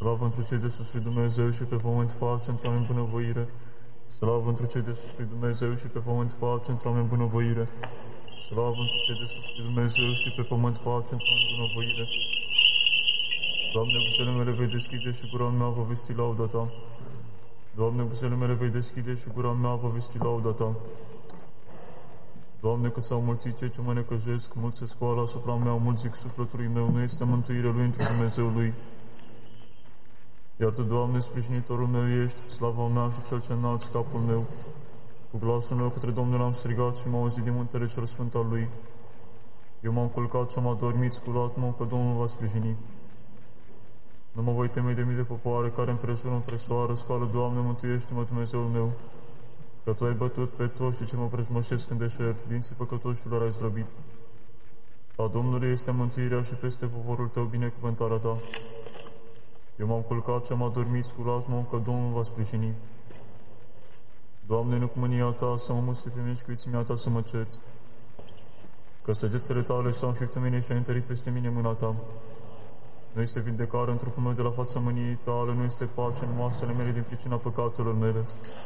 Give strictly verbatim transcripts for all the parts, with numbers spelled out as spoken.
Slavă pentru cei de sus lui Dumnezeu și pe pământ pace într-o oameni bunăvoire. Slavă pentru cei de sus lui Dumnezeu și pe pământ pace într-o oameni bunăvoire. Slavă pentru cei de sus lui Dumnezeu și pe pământ pace într-o oameni bunăvoire. Doamne, buzele mele vei deschide și gura mea va vesti lauda Ta. Doamne, buzele mele vei deschide și gura mea va vesti lauda Ta. Doamne, că s-au mulțit cei ce mă necăjesc, mulți se scoală asupra mea, mulți zic sufletului meu, nu este mântuire lui într Dumnezeul lui. Iar Tu, Doamne, sprijinitorul meu ești, slava mea și cel ce înalți capul meu. Cu glasul meu către Domnul am strigat și m-a auzit din muntele cel sfânt al Lui. Eu m-am culcat și am adormit, sculat-mă că Domnul va sprijini. Nu mă voi teme de mii de popoare care împrejură împresoară, scoală, Doamne, mântuiește-mă, Dumnezeul meu. Că Tu ai bătut pe toți și ce mă vrăjmășesc în deșert, dinții păcătoșilor ai zdrobit. A Domnului este mântuirea și peste poporul Tău binecuvântarea Ta. Eu m-am culcat și am adormit, sculat-mă că Domnul va sprijini. Doamne, nu cu mânia Ta să mă muți pe mine și cu ițimea Ta să mă cerți. Că săgețele Tale s-au înfipt în mine și ai întărit peste mine mâna Ta. Nu este vindecare în trupul meu de la fața mâniei Tale, nu este pace în masele mele din pricina păcatelor mele.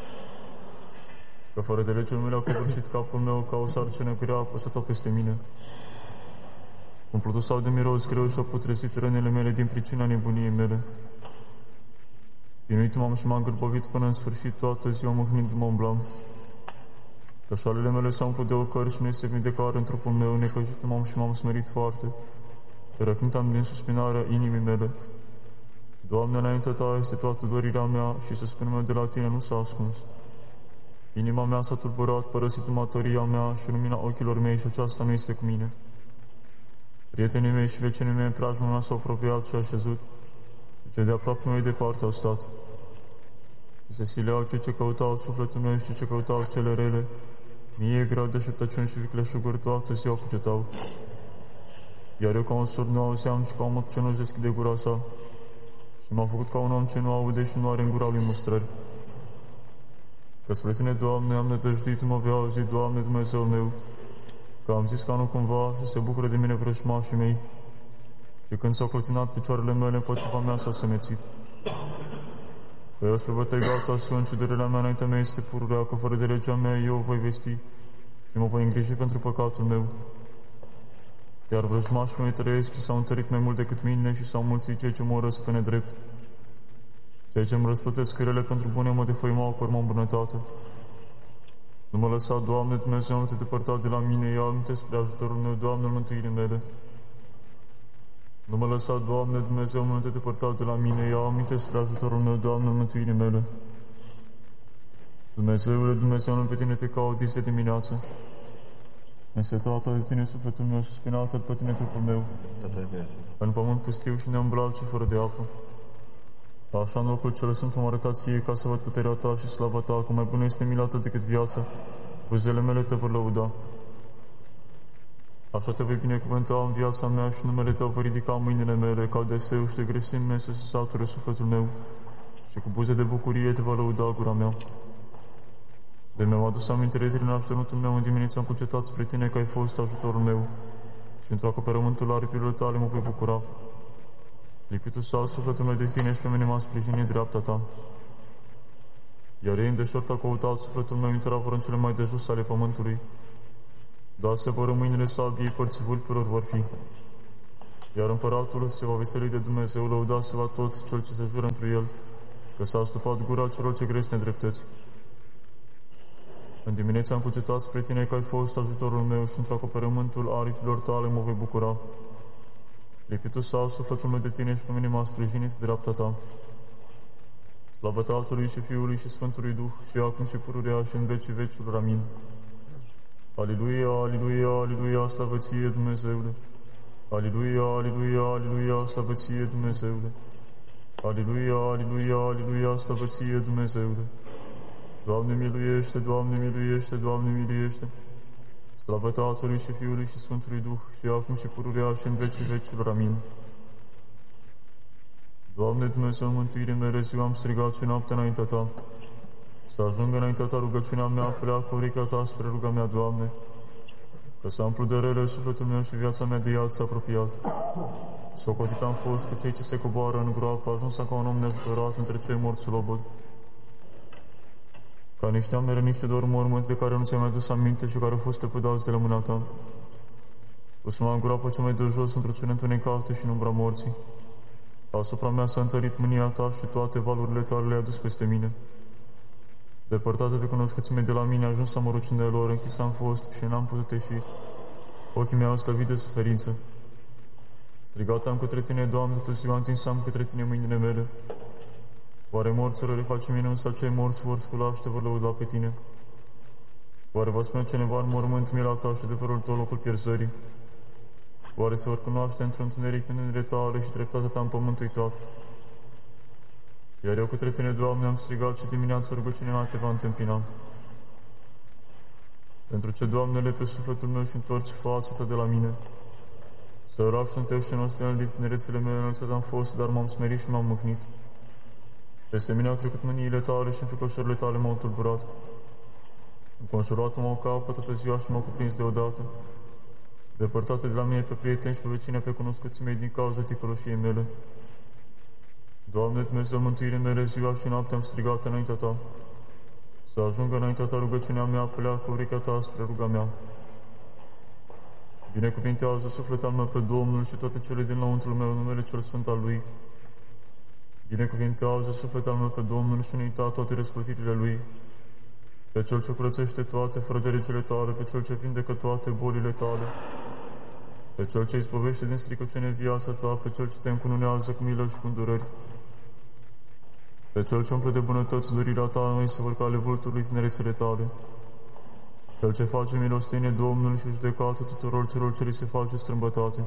Că fără de legea mele a covârșit capul meu ca o sarcină grea apăsată peste mine. Umplutul sau de miros greu și-au putrezit rănile mele din pricina nebuniei mele. Chinuit m-am și m-am gârbovit până în sfârșit, toată ziua mâhnindu-mă umblam. Că șalele mele s-au umplut de ocări și nu este vindecare în trupul meu, necăjit m-am și m-am smerit foarte. Răcnit am din suspinarea inimii mele. Doamne, înaintea Ta este toată dorirea mea și suspinul meu de la Tine nu s-a ascuns. Inima mea s-a tulburat, părăsit matoria mea și lumina ochilor mei și aceasta nu este cu mine. Prietenii mei și vecinii mei în preajma mea s-au apropiat și așezut și cei de aproape mei departe au stat. Și se sileau cei ce căutau sufletul meu și cei ce căutau cele rele. Mie e greu de șertăciuni și vicleșuguri toată ziua cugetau. Iar eu ca un surd nu auzeam și ca un măt ce nu-și deschide gura sa. Și m-a făcut ca un om ce nu aude și nu are în gura lui mustrări. Că spre Tine, Doamne, am nădăjduit, mă vei auzi, Doamne, Dumnezeul meu. Că am zis ca nu cumva să se bucure de mine vrăjmașii mei. Și când s-au clătinat picioarele mele, împotriva mea s-au semețit. Că eu spre bătăi gata sunt și durerea mea înaintea mea este pururea, că fără de legea mea eu voi vesti și mă voi îngriji pentru păcatul meu. Iar vrăjmașii mei trăiesc și s-au întărit mai mult decât mine și s-au mulțit cei ce mă urăsc pe nedrept. Cei ce îmi răspătesc cârele pentru bune mă defăimau cu urmă în bunătate. Nu mă lăsa, Doamne, Dumnezeu, nu Te depărta de la mine, ia aminte spre ajutorul meu, Doamne, mântuirii mele. Nu mă lăsa, Doamne, Dumnezeu, nu Te depărta de la mine, ia aminte spre ajutorul meu, Doamne, mântuirii mele. Dumnezeule, Dumnezeu, pe Tine Te caut zi de dimineață. Însetată de Tine sufletul meu și spinată pe Tine trupul meu. În pământ pustiu și neumblat și fără de apă. Așa în locul cel sunt m-am arătat Ție ca să văd puterea Ta și slava Ta, că mai bună este mila Ta decât viața. Buzele mele Te vor lăuda. Așa Te voi binecuvânta în viața mea și numele Tău voi ridica mâinile mele, ca de seu și de grăsime să se sature sufletul meu și cu buze de bucurie Te va lăuda gura mea. De mi-am adus amintire de naștenutul meu, în dimineața am cugetat spre Tine că ai fost ajutorul meu și într-o acoperământul aripilor Tale mă voi bucura. Lipitul sau sufletul meu de Tine și pe mine m-a sprijinit dreapta Ta. Iar ei în deșert au căutat sufletul meu, intra vor în cele mai de jos ale pământului. Dar se vor în mâinile sabiei, părții vulpilor vor fi. Iar împăratul se va veseli de Dumnezeu, lăuda se va tot cel ce se jură întru el, că s-a astupat gura celor ce gresc nedreptăți. În dimineața am cugetat spre Tine că ai fost ajutorul meu și într-o acoperământul aripilor Tale mă voi bucura. Lipitul sau sufletul meu de Tine și pe mine m-a sprijinit dreapta Ta. Slavă Tatălui și Fiului și Sfântului Duh și acum și pururea și în vecii vecilor. Amin. Aliluia, aliluia, aliluia, slavă Ție, Dumnezeule. Aliluia, aliluia, aliluia, slavă Ție, Dumnezeule. Aliluia, aliluia, aliluia, slavă Ție, Dumnezeule. Doamne miluiește, Doamne miluiește, Doamne miluiește. Slavă Tatălui și Fiului și Sfântului Duh și acum și pururea și în vecii vecilor. Amin. Doamne Dumnezeu, mântuire mele, ziua am strigat și noaptea înaintea Ta. Să ajungă înaintea Ta rugăciunea mea, pleacă urica Ta spre ruga mea, Doamne, că s-a umplut de rele sufletul meu și viața mea de ea ți-a apropiat. Socotit am fost cu cei ce se coboară în groapă, ajuns ca un om neajutorat între cei morți slobod. Ca niște amere, niște dor mormânți de care nu ți-ai mai dus aminte și care au fost lepădați de la mâna ta. Usma în groapă cea mai de jos într-o ciune întunecată și în umbra morții. Asupra mea s-a întărit mânia ta și toate valurile tale le-ai adus peste mine. Depărtată pe cunoscuții mei de la mine, ajuns la mărucinile lor, închis am fost și n-am putut ieși. Ochii mei au slăvit de suferință. Strigat am către tine, Doamne, tot ziua întins am către tine mâinile mele. Oare morților le face minuni sau cei morți vor scula și te vor lăuda pe tine? Oare va spune cineva în mormânt mila ta și adevărul tău locul pierzării? Oare se vor cunoaște într-un întuneric minunile tale și dreptatea ta în pământ uitat? Iar eu către tine, Doamne, am strigat și dimineața rugăciunea mea te va întâmpina. Pentru ce, Doamnele, pe sufletul meu și întorci fața ta de la mine. Sărac sunt eu și nostinel din tinerețele mele înălțat am fost, dar m-am smerit și m-am mâhnit. Peste mine au trecut mâniile tale și înfricoșările tale m-au tulburat. Înconjurat m-au capă toată ziua și m-au cuprins deodată. Depărtate de la mine pe prieteni și pe vecine, pe cunoscuții mei din cauza ticăloșiei mele. Doamne, Dumnezeu, mântuirii mele, ziua și noaptea am strigat înaintea ta. Să ajungă înaintea ta rugăciunea mea, pleacă urechea ta spre ruga mea. Binecuvintează sufletul meu pe Domnul și toate cele din lăuntrul meu, numele cel sfânt al Lui. Binecuvintează sufletul meu pe Domnul și nu uita toate răsplătirile Lui. Pe Cel ce curățește toate fără de regele tale, pe Cel ce vindecă toate bolile tale, pe Cel ce izbăvește din stricăciune viața ta, pe Cel ce te încununează cu milă și cu îndurări, pe Cel ce umple de bunătăți dorirea ta, noi să vor cale vulturului tinerețele tale, Cel ce face milostenie Domnul și judecată tuturor celor ce li se face strâmbătate.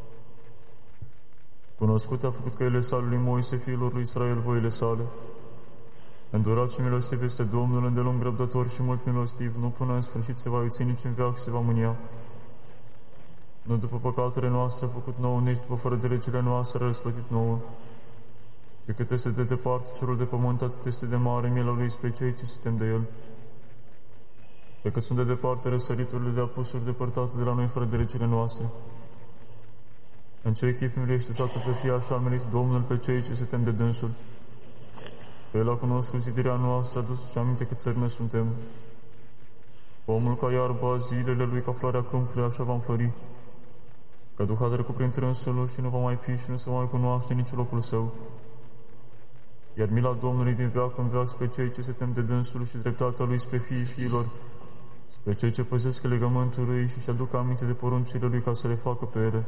Cunoscut a făcut căile sale lui Moise, fiilor lui Israel, voile sale. Îndurat și milostiv este Domnul, îndelung răbdător și mult milostiv, nu până în sfârșit se va iuți, nici în veac se va mânia. Nu după păcatele noastre a făcut nouă, nici după fără de legile noastre a răsplătit nouă. Și cât este de departe cerul de pământ, atât este de mare mila lui spre cei ce se tem de el. Pe cât sunt de departe răsăriturile de apusuri depărtate de la noi fără de legile noastre. În ce echip miluiește Tatăl pe Fia și a milit Domnul pe cei ce se tem de dânsul. Pe El a cunoscut zidirea noastră, a dus și aminte cât țărime suntem. Omul ca iarba, zilele lui ca floarea câmpului, așa va înflori. Că Duh a trecut prin trânsul și nu va mai fi și nu se mai cunoaște nici locul său. Iar mila Domnului din veac în veac spre cei ce se tem de dânsul și dreptatea Lui spre fiii fiilor, spre cei ce păzesc legământul Lui și-și aduc aminte de poruncile Lui ca să le facă pe ele.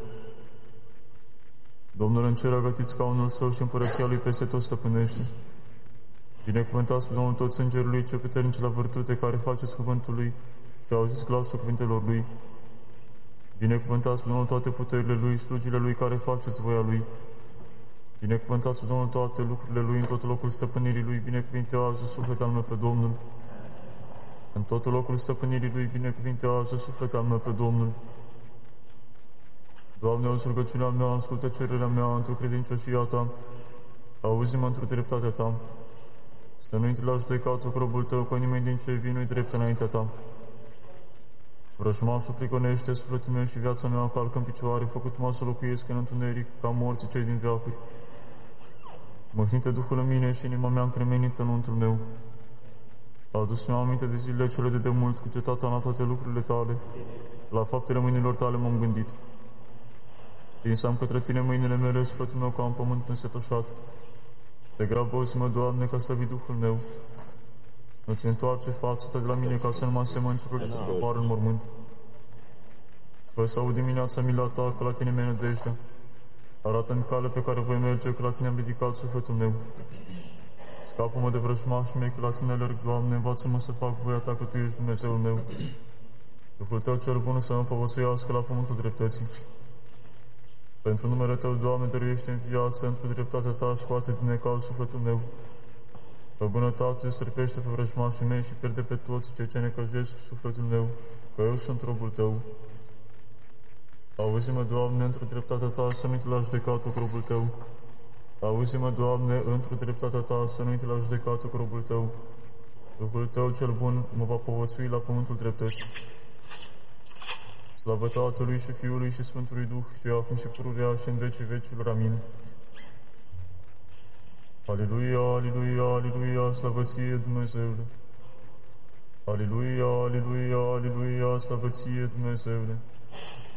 Domnul în cer a gătit scaunul Său și împărăția Lui peste tot stăpânește. Binecuvântați pe Domnul toți îngerii Lui, ce puternici la vârtute, care faceți cuvântul Lui și auziți glasul cuvintelor Lui. Binecuvântați pe Domnul toate puterile Lui, slugile Lui, care faceți voia Lui. Binecuvântați pe Domnul toate lucrurile Lui, în tot locul stăpânirii Lui, binecuvintează sufletul meu pe Domnul. În tot locul stăpânirii Lui, binecuvintează sufletul meu pe Domnul. Doamne, auzi rugăciunea mea, ascultă cererea mea într-o credincioșia Ta, auzi-mă într-o dreptatea Ta. Să nu intri la judecată cu robul Tău, că nimeni din cei vii nu-i drept înaintea Ta. Vrăjmașul prigonește sufletul meu și viața mea calcă în picioare, făcut-mă să locuiesc în întuneric, ca morții cei din veacuri. Mâhnite Duhul în mine și inima mea încremenită înăuntrul meu. A adus-mi aminte de zilele cele de demult, cu cetatea la toate lucrurile Tale. La faptele mâinilor Tale m-am gândit. Tinsam către Tine mâinile mele, sufletul meu ca un pământ însetoșat. De grabă auzi-mă, Doamne, ca slăvit Duhul meu. Nu-ți întoarce fața Ta de la mine, ca să nu mă asemăn celor ce se coboară în mormânt. Fă să aud dimineața mila Ta, că la Tine mi-e nădejdea. Arată-mi calea pe care voi merge, că la Tine am ridicat sufletul meu. Scapă-mă de vrăjmașii mei, că la Tine alerg, Doamne, învață-mă să fac voia Ta, că Tu ești Dumnezeul meu. Duhul Tău cel bun să mă povățuiască la pământul dreptății. Pentru numele Tău, Doamne, dăruiește în viață, într-o dreptatea Ta, scoate din necaz sufletul meu. Pe bunătate străpește pe vrăjmașii mei și pierde pe toți cei ce necăjesc sufletul meu, că eu sunt robul Tău. Auzi-mă, Doamne, într-o dreptatea Ta, să nu-i la judecată cu robul Tău. Auzi-mă, Doamne, într-o dreptatea Ta, să nu-i la judecată cu robul Tău. Duhul Tău cel bun mă va povățui la pământul dreptății. Slavă Tatălui și Fiului și Sfântului Duh, și acum și pururea și în vecii vecilor. Amin. Aleluia, aleluia, aleluia, slavă ție, Dumnezeule! Aleluia, aleluia, aleluia, slavă ție, Dumnezeule!